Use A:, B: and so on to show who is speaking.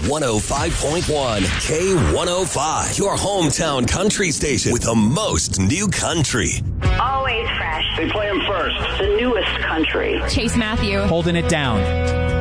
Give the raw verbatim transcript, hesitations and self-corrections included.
A: one oh five point one K one oh five, your hometown country station with the most new country.
B: Always fresh.
C: They play them first.
B: The newest country.
D: Chase Matthew.
E: Holding it down.